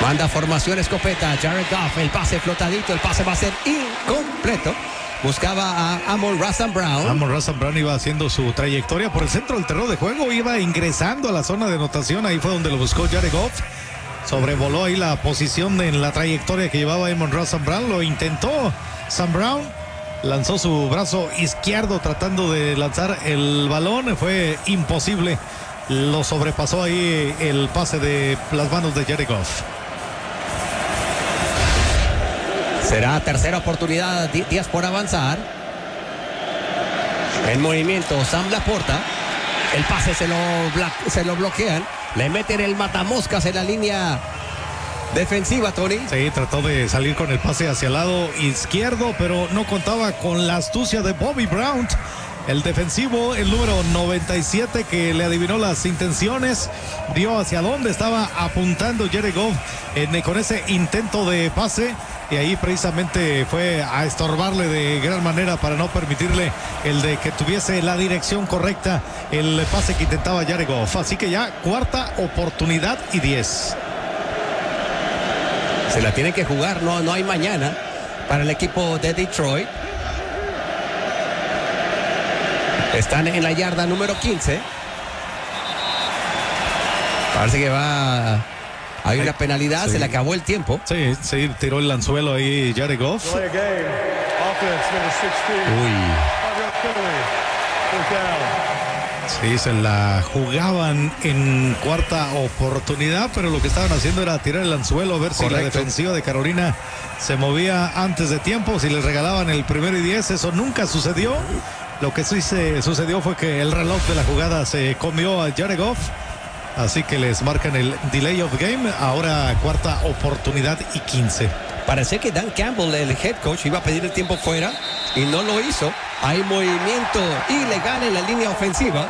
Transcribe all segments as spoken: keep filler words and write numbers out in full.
Manda formación escopeta. Jared Goff, el pase flotadito, el pase va a ser incompleto. Buscaba a Amon-Ra Saint Brown. Amon-Ra Saint Brown iba haciendo su trayectoria por el centro del terreno de juego, iba ingresando a la zona de anotación, ahí fue donde lo buscó Jared Goff. Sobrevoló ahí la posición en la trayectoria que llevaba Amon-Ra Saint Brown, lo intentó Saint Brown, lanzó su brazo izquierdo tratando de lanzar el balón, fue imposible, lo sobrepasó ahí el pase de las manos de Jared Goff. Será tercera oportunidad, días por avanzar. En movimiento, Sam Laporta. El pase se lo, se lo bloquean. Le meten el matamoscas en la línea defensiva, Tony. Sí, trató de salir con el pase hacia el lado izquierdo, pero no contaba con la astucia de Bobby Brown. El defensivo, el número noventa y siete, que le adivinó las intenciones, vio hacia dónde estaba apuntando Jared Goff en, con ese intento de pase, y ahí precisamente fue a estorbarle de gran manera para no permitirle el de que tuviese la dirección correcta el pase que intentaba Jared Goff. Así que ya cuarta oportunidad y diez. Se la tienen que jugar, no, no hay mañana para el equipo de Detroit. Están en la yarda número quince. Parece que va... Hay una penalidad, sí. Se le acabó el tiempo. Sí, sí, tiró el anzuelo ahí Jared Goff. Uy. Sí, se la jugaban en cuarta oportunidad, pero lo que estaban haciendo era tirar el anzuelo a ver si Correcto. La defensiva de Carolina se movía antes de tiempo, si les regalaban el primero y diez. Eso nunca sucedió. Lo que sí se sucedió fue que el reloj de la jugada se comió a Jared Goff, así que les marcan el delay of game. Ahora cuarta oportunidad y quince. Parece que Dan Campbell, el head coach, iba a pedir el tiempo fuera y no lo hizo. Hay movimiento ilegal en la línea ofensiva.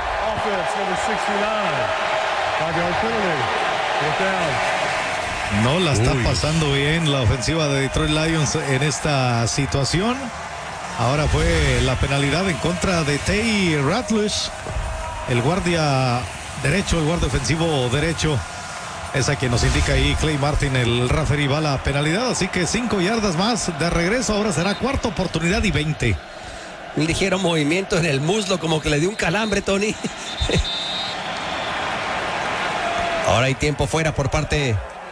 No la está Uy. pasando bien la ofensiva de Detroit Lions en esta situación. Ahora fue la penalidad en contra de Tay Ratliff, el guardia derecho, el guardia ofensivo derecho. Es a quien nos indica ahí Clay Martin, el referee, va la penalidad. Así que cinco yardas más de regreso. Ahora será cuarta oportunidad y veinte. Un ligero movimiento en el muslo, como que le dio un calambre, Tony. Ahora hay tiempo fuera por parte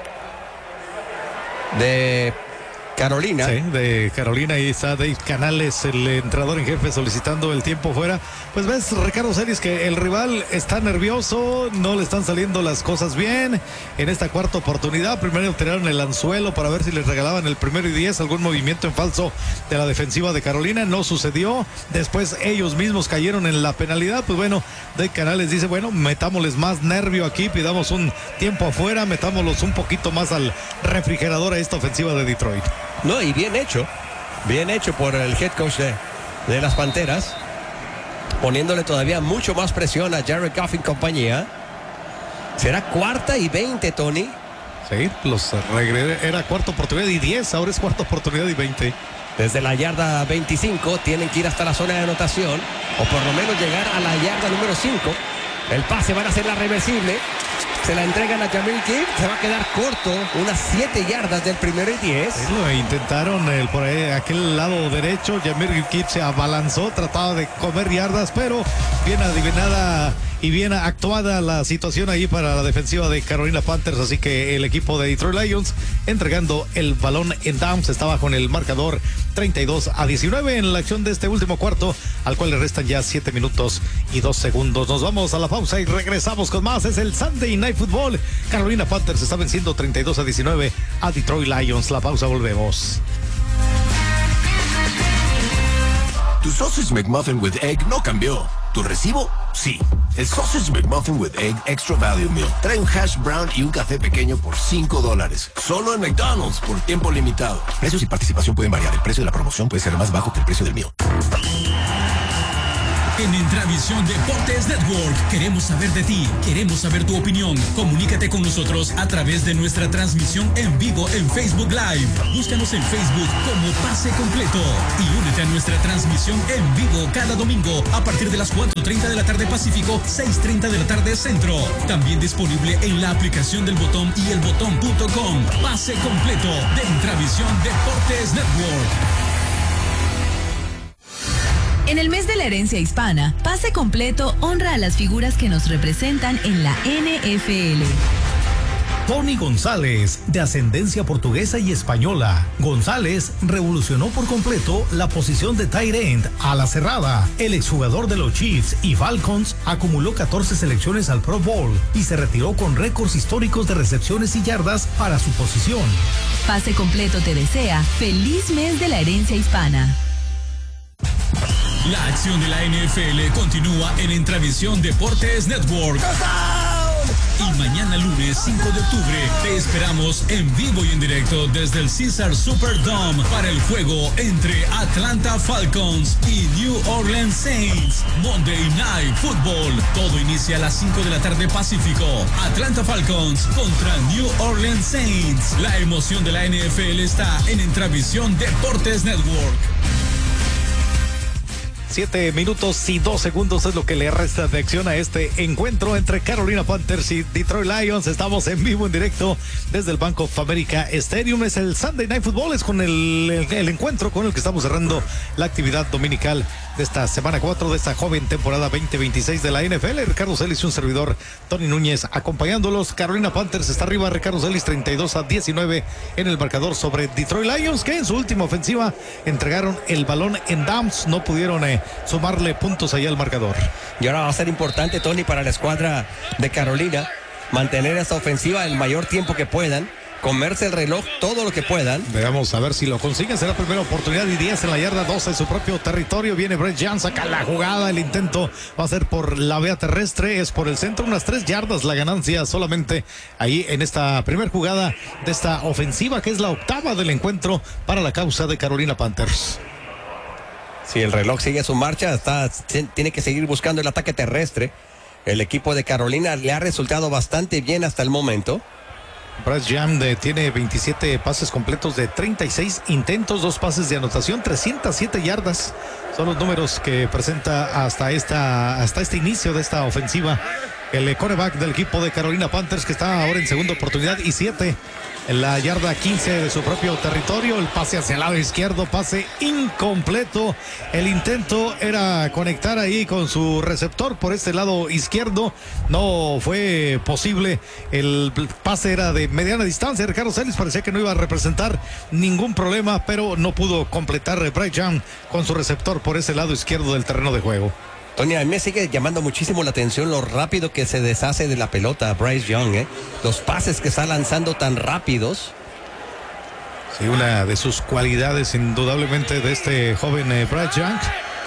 de Carolina. Sí, de Carolina. Ahí está Dave Canales, el entrenador en jefe, solicitando el tiempo fuera. Pues ves, Ricardo Celis, que el rival está nervioso, no le están saliendo las cosas bien en esta cuarta oportunidad. Primero tiraron el anzuelo para ver si les regalaban el primero y diez, algún movimiento en falso de la defensiva de Carolina, no sucedió. Después ellos mismos cayeron en la penalidad. Pues bueno, Dave Canales dice, bueno, metámosles más nervio aquí, pidamos un tiempo afuera, metámoslos un poquito más al refrigerador a esta ofensiva de Detroit. No, y bien hecho, bien hecho por el head coach de, de las Panteras, poniéndole todavía mucho más presión a Jared Goff y compañía. Será cuarta y veinte, Tony. Sí, los regre- era cuarta oportunidad y diez, ahora es cuarta oportunidad y veinte. Desde la yarda veinticinco tienen que ir hasta la zona de anotación, o por lo menos llegar a la yarda número cinco. El pase van a hacer la reversible. Se la entregan a Jahmyr Gibbs, se va a quedar corto, unas siete yardas del primero y diez. Sí, lo intentaron el, por ahí, aquel lado derecho. Jahmyr Gibbs se abalanzó, trataba de comer yardas, pero bien adivinada y bien actuada la situación ahí para la defensiva de Carolina Panthers. Así que el equipo de Detroit Lions entregando el balón en downs, está bajo en el marcador treinta y dos a diecinueve en la acción de este último cuarto, al cual le restan ya siete minutos y dos segundos. Nos vamos a la pausa y regresamos con más. Es el Sunday Night Football. Carolina Panthers está venciendo treinta y dos a diecinueve a Detroit Lions. La pausa, volvemos. Tu Sausage McMuffin with Egg no cambió. ¿Tu recibo? Sí. El Sausage McMuffin with Egg Extra Value Meal trae un hash brown y un café pequeño por cinco dólares. Solo en McDonald's por tiempo limitado. Precios y participación pueden variar. El precio de la promoción puede ser más bajo que el precio del mío. en Entravisión Deportes Network. Queremos saber de ti, queremos saber tu opinión. Comunícate con nosotros a través de nuestra transmisión en vivo en Facebook Live. Búscanos en Facebook como Pase Completo y únete a nuestra transmisión en vivo cada domingo a partir de las cuatro treinta de la tarde Pacífico, seis treinta de la tarde Centro. También disponible en la aplicación del Botón y el botón punto com. Pase Completo de Entravisión Deportes Network. En el mes de la herencia hispana, Pase Completo honra a las figuras que nos representan en la N F L. Tony González, de ascendencia portuguesa y española. González revolucionó por completo la posición de tight end a la cerrada. El exjugador de los Chiefs y Falcons acumuló catorce selecciones al Pro Bowl y se retiró con récords históricos de recepciones y yardas para su posición. Pase Completo te desea feliz mes de la herencia hispana. La acción de la N F L continúa en Entravisión Deportes Network. Y mañana lunes cinco de octubre te esperamos en vivo y en directo desde el Caesars Superdome para el juego entre Atlanta Falcons y New Orleans Saints. Monday Night Football. Todo inicia a las cinco de la tarde Pacífico. Atlanta Falcons contra New Orleans Saints. La emoción de la N F L está en Entravisión Deportes Network. Siete minutos y dos segundos es lo que le resta de acción a este encuentro entre Carolina Panthers y Detroit Lions. Estamos en vivo, en directo desde el Bank of America Stadium. Es el Sunday Night Football, es con el, el, el encuentro con el que estamos cerrando la actividad dominical de esta semana cuatro de esta joven temporada veinte veintiséis de la N F L. Ricardo Celis y un servidor, Tony Núñez, acompañándolos. Carolina Panthers está arriba, Ricardo Celis, treinta y dos a diecinueve en el marcador sobre Detroit Lions, que en su última ofensiva entregaron el balón en downs, no pudieron eh, sumarle puntos allá al marcador. Y ahora va a ser importante, Tony, para la escuadra de Carolina mantener esta ofensiva el mayor tiempo que puedan, comerse el reloj todo lo que puedan. Veamos a ver si lo consiguen. Será primera oportunidad y diez en la yarda doce de su propio territorio. Viene Brett Young, saca la jugada. El intento va a ser por la vía terrestre, es por el centro, unas tres yardas la ganancia solamente ahí en esta primera jugada de esta ofensiva, que es la octava del encuentro para la causa de Carolina Panthers. Si el reloj sigue su marcha, está, tiene que seguir buscando el ataque terrestre. El equipo de Carolina le ha resultado bastante bien hasta el momento. Bryce Young de, tiene veintisiete pases completos de treinta y seis intentos, dos pases de anotación, trescientas siete yardas. Son los números que presenta hasta esta hasta este inicio de esta ofensiva el quarterback del equipo de Carolina Panthers, que está ahora en segunda oportunidad y siete en la yarda quince de su propio territorio. El pase hacia el lado izquierdo, pase incompleto. El intento era conectar ahí con su receptor por este lado izquierdo, no fue posible. El pase era de mediana distancia. Ricardo Celis parecía que no iba a representar ningún problema, pero no pudo completar Bryce Young con su receptor por ese lado izquierdo del terreno de juego. Tony, a mí me sigue llamando muchísimo la atención lo rápido que se deshace de la pelota Bryce Young, ¿eh? Los pases que está lanzando tan rápidos. Sí, una de sus cualidades indudablemente de este joven eh, Bryce Young,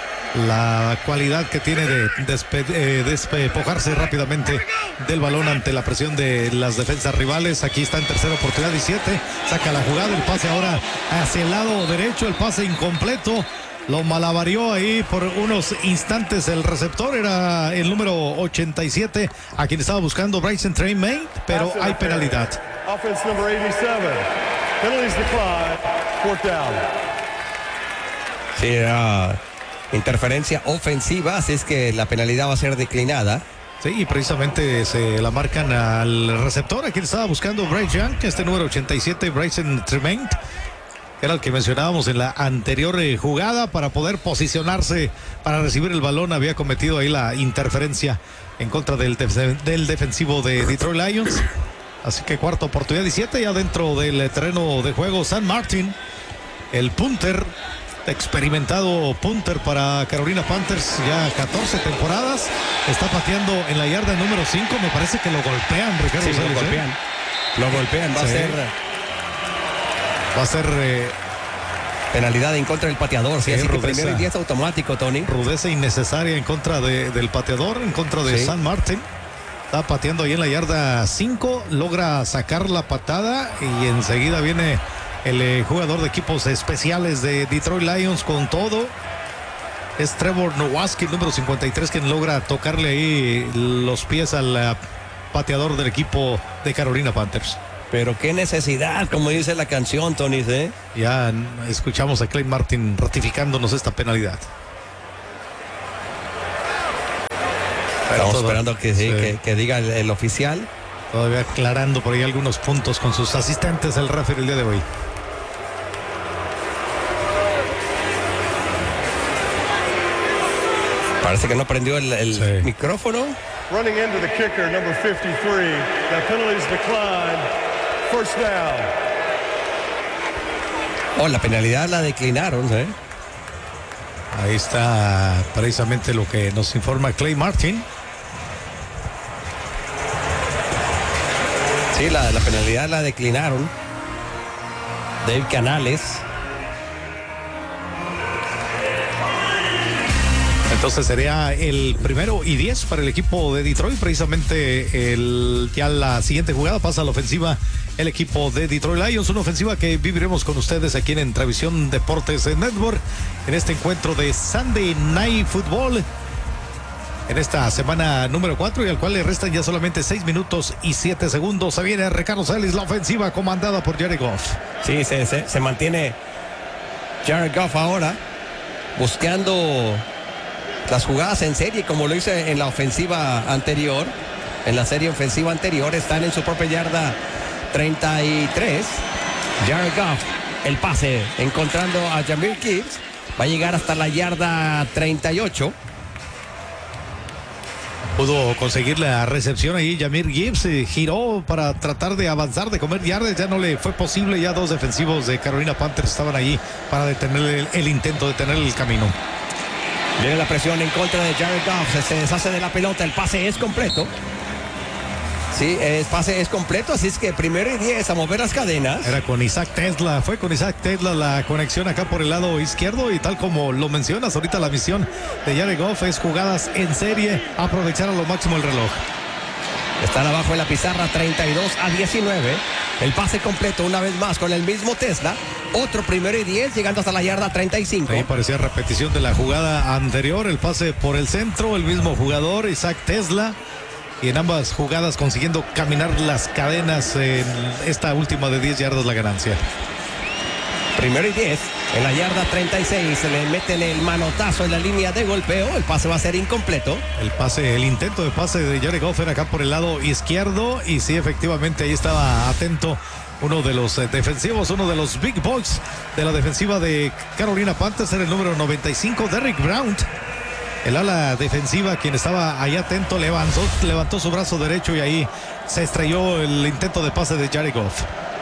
la cualidad que tiene de despe eh, despojarse rápidamente del balón ante la presión de las defensas rivales. Aquí está en tercera oportunidad y siete, saca la jugada, el pase ahora hacia el lado derecho, el pase incompleto. Lo malavarió ahí por unos instantes el receptor, era el número ochenta y siete, a quien estaba buscando Bryson Tremaine, pero hay penalidad. Offense number eighty-seven. Penalties declined. Fourth down. Sí, era interferencia ofensiva, así es que la penalidad va a ser declinada. Sí, y precisamente se la marcan al receptor, a quien estaba buscando Bryce Young, este número ochenta y siete, Bryson Tremaine. Era el que mencionábamos en la anterior eh, jugada para poder posicionarse para recibir el balón. Había cometido ahí la interferencia en contra del, def del defensivo de Detroit Lions. Así que cuarta oportunidad y siete ya dentro del terreno de juego. Sam Martin, el punter, experimentado punter para Carolina Panthers, ya catorce temporadas. Está pateando en la yarda número cinco. Me parece que lo golpean, Ricardo. Sí, Celis, lo golpean. ¿eh? Lo golpean, va sí. a ser... Va a ser eh, penalidad en contra del pateador. Sí, así que primero y diez automático, Tony. Rudeza innecesaria en contra de, del pateador, en contra de sí. Sam Martin. Está pateando ahí en la yarda cinco, logra sacar la patada y enseguida viene el eh, jugador de equipos especiales de Detroit Lions con todo. Es Trevor Nowaski, el número cincuenta y tres, quien logra tocarle ahí los pies al uh, pateador del equipo de Carolina Panthers. Pero qué necesidad, como dice la canción, Tony, ¿eh? Ya escuchamos a Clay Martin ratificándonos esta penalidad. Estamos todo, esperando que, sí, sí. que, que diga el, el oficial. Todavía aclarando por ahí algunos puntos con sus asistentes el referee el día de hoy. Parece que no prendió el, el sí. micrófono. Running into the kicker, number fifty-three. The penalties decline. First down. Oh, la penalidad la declinaron, ¿eh? Ahí está precisamente lo que nos informa Clay Martin. Sí, la, la penalidad la declinaron. Dave Canales. Entonces sería el primero y diez para el equipo de Detroit. Precisamente el, ya la siguiente jugada pasa a la ofensiva el equipo de Detroit Lions. Una ofensiva que viviremos con ustedes aquí en Entravisión Deportes Network en este encuentro de Sunday Night Football. En esta semana número cuatro y al cual le restan ya solamente seis minutos y siete segundos. Se viene Ricardo Celis, la ofensiva comandada por Jared Goff. Sí, se, se, se mantiene Jared Goff ahora buscando las jugadas en serie, como lo hizo en la ofensiva anterior. En la serie ofensiva anterior están en su propia yarda treinta y tres. Jared Goff, el pase, encontrando a Jahmyr Gibbs. Va a llegar hasta la yarda treinta y ocho. Pudo conseguir la recepción ahí. Jahmyr Gibbs eh, giró para tratar de avanzar, de comer yardas. Ya no le fue posible. Ya dos defensivos de Carolina Panthers estaban allí para detener el, el intento de detener el camino. Viene la presión en contra de Jared Goff. Se, se deshace de la pelota. El pase es completo. Sí, el pase es completo. Así es que primero y diez a mover las cadenas. Era con Isaac Tesla. Fue con Isaac Tesla la conexión acá por el lado izquierdo. Y tal como lo mencionas ahorita, la misión de Jared Goff es jugadas en serie. Aprovechar a lo máximo el reloj. Están abajo en la pizarra treinta y dos a diecinueve. El pase completo una vez más con el mismo Tesla. Otro primero y diez llegando hasta la yarda treinta y cinco. Ahí parecía repetición de la jugada anterior. El pase por el centro. El mismo jugador, Isaac Tesla. Y en ambas jugadas consiguiendo caminar las cadenas. En esta última de diez yardas la ganancia. Primero y diez. En la yarda treinta y seis se le meten el manotazo en la línea de golpeo. El pase va a ser incompleto. El pase, el intento de pase de Jared Goff era acá por el lado izquierdo. Y sí, efectivamente, ahí estaba atento uno de los eh, defensivos, uno de los big boys de la defensiva de Carolina Panthers. Era el número noventa y cinco, Derrick Brown. El ala defensiva, quien estaba ahí atento, levantó, levantó su brazo derecho y ahí se estrelló el intento de pase de Jared Goff.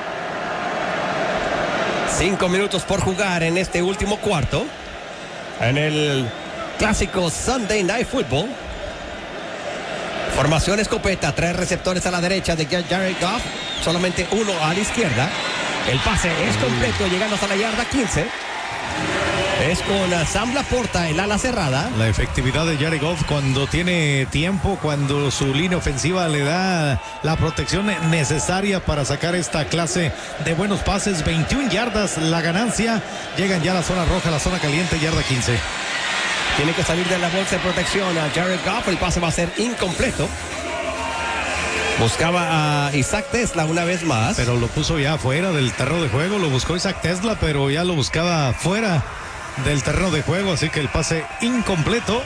Cinco minutos por jugar en este último cuarto. En el clásico Sunday Night Football. Formación escopeta. Tres receptores a la derecha de Jared Goff. Solamente uno a la izquierda. El pase es completo, llegando hasta la yarda quince. Es con Sam Laporta, el ala cerrada. La efectividad de Jared Goff cuando tiene tiempo, cuando su línea ofensiva le da la protección necesaria para sacar esta clase de buenos pases. veintiuna yardas la ganancia. Llegan ya a la zona roja, la zona caliente, yarda quince. Tiene que salir de la bolsa de protección a Jared Goff. El pase va a ser incompleto. Buscaba a Isaac Tesla una vez más. Pero lo puso ya fuera del terreno de juego. Lo buscó Isaac Tesla, pero ya lo buscaba fuera del terreno de juego, así que el pase incompleto.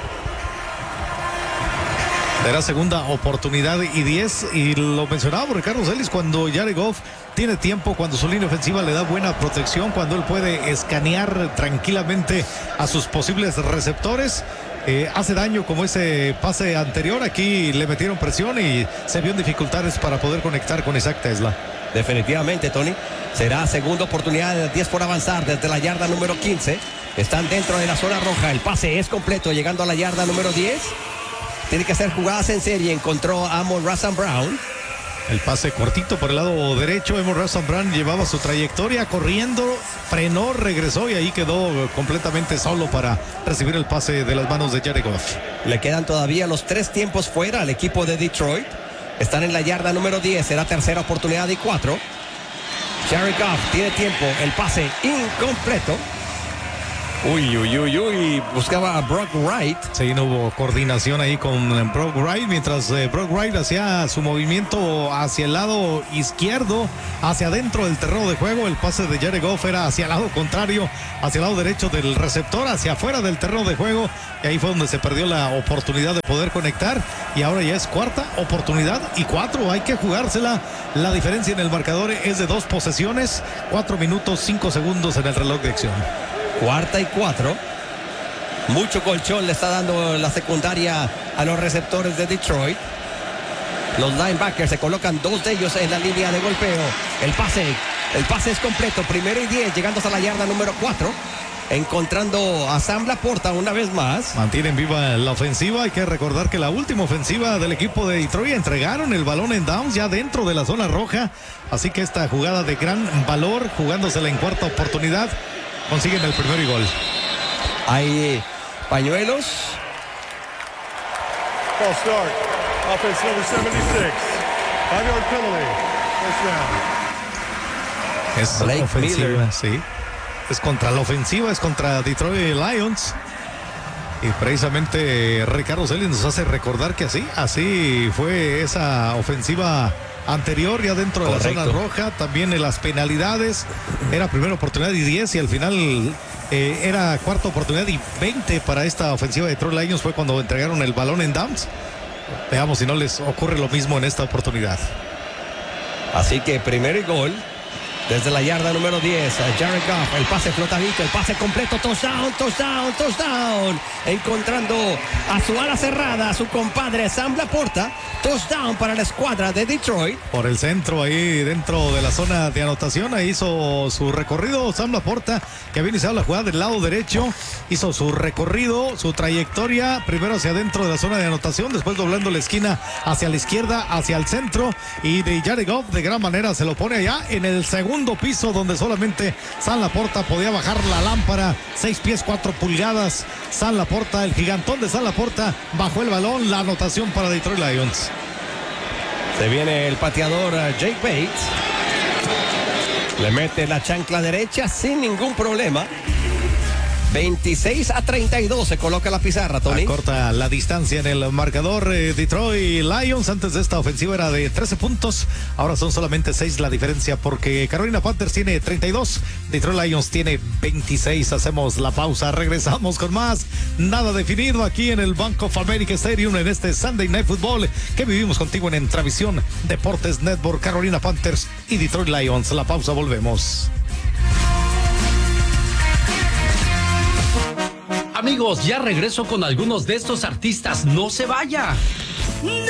Será segunda oportunidad y diez. Y lo mencionaba Ricardo Celis, cuando Jared Goff tiene tiempo, cuando su línea ofensiva le da buena protección, cuando él puede escanear tranquilamente a sus posibles receptores, eh, hace daño como ese pase anterior. Aquí le metieron presión y se vio en dificultades para poder conectar con Isaac Tesla. Definitivamente, Tony. Será segunda oportunidad de diez por avanzar desde la yarda número quince. Están dentro de la zona roja. El pase es completo, llegando a la yarda número diez. Tiene que hacer jugadas en serie. Encontró a Amon-Ra Saint Brown. El pase cortito por el lado derecho. Amon-Ra Saint Brown llevaba su trayectoria corriendo, frenó, regresó y ahí quedó completamente solo para recibir el pase de las manos de Jared Goff. Le quedan todavía los tres tiempos fuera al equipo de Detroit. Están en la yarda número diez. Será tercera oportunidad y cuatro. Jared Goff tiene tiempo. El pase incompleto. Uy, uy, uy, uy. Buscaba a Brock Wright. Sí, no hubo coordinación ahí con Brock Wright, mientras eh, Brock Wright hacía su movimiento hacia el lado izquierdo, hacia adentro del terreno de juego. El pase de Jared Goff era hacia el lado contrario, hacia el lado derecho del receptor, hacia afuera del terreno de juego. Y ahí fue donde se perdió la oportunidad de poder conectar. Y ahora ya es cuarta oportunidad y cuatro. Hay que jugársela. La diferencia en el marcador es de dos posesiones. Cuatro minutos, cinco segundos en el reloj de acción. Cuarta y cuatro. Mucho colchón le está dando la secundaria a los receptores de Detroit. Los linebackers se colocan dos de ellos en la línea de golpeo. El pase, el pase es completo. Primero y diez, llegando hasta la yarda número cuatro. Encontrando a Sam Laporta una vez más. Mantienen viva la ofensiva. Hay que recordar que la última ofensiva del equipo de Detroit entregaron el balón en downs ya dentro de la zona roja. Así que esta jugada de gran valor, jugándosela en cuarta oportunidad, consiguen el primer gol. Hay pañuelos. False start. Offense number setenta y seis. Five yard penalty. First down. Es Blake ofensiva, Miller. sí. Es contra la ofensiva, es contra Detroit Lions. Y precisamente Ricardo Celis nos hace recordar que así, así fue esa ofensiva anterior, ya dentro de Correcto. la zona roja, también en las penalidades. Era primera oportunidad y diez, y al final eh, era cuarta oportunidad y veinte para esta ofensiva de Detroit Lions. Fue cuando entregaron el balón en downs. Veamos si no les ocurre lo mismo en esta oportunidad. Así que primero y gol. Desde la yarda número diez, Jared Goff, el pase flotadito, el pase completo, touchdown, touchdown, touchdown. Encontrando a su ala cerrada, a su compadre Sam Laporta. Touchdown para la escuadra de Detroit. Por el centro, ahí dentro de la zona de anotación, ahí hizo su recorrido Sam Laporta, que había iniciado la jugada del lado derecho. Hizo su recorrido, su trayectoria, primero hacia adentro de la zona de anotación, después doblando la esquina hacia la izquierda, hacia el centro. Y de Jared Goff de gran manera se lo pone allá en el segundo piso, donde solamente Sam Laporta podía bajar la lámpara. Seis pies, cuatro pulgadas. Sam Laporta, el gigantón de Sam Laporta, bajó el balón. La anotación para Detroit Lions. Se viene el pateador uh, Jake Bates. Le mete la chancla derecha sin ningún problema. veintiséis a treinta y dos se coloca la pizarra, Tony. Corta la distancia en el marcador. eh, Detroit Lions antes de esta ofensiva era de trece puntos, ahora son solamente seis la diferencia, porque Carolina Panthers tiene treinta y dos, Detroit Lions tiene veintiséis. Hacemos la pausa, regresamos con más. Nada definido aquí en el Bank of America Stadium en este Sunday Night Football que vivimos contigo en Entravisión Deportes Network. Carolina Panthers y Detroit Lions. La pausa, volvemos. Amigos, ya regreso con algunos de estos artistas. No se vaya. No